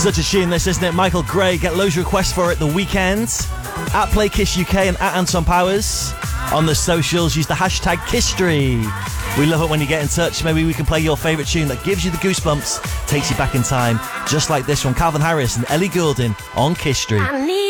Such a tune this, isn't it? Michael Gray, get loads of requests for it the weekend. At PlayKissUK and at Anton Powers. On the socials, use the hashtag Kisstory. We love it when you get in touch. Maybe we can play your favourite tune that gives you the goosebumps, takes you back in time, just like this from Calvin Harris and Ellie Goulding on Kisstory.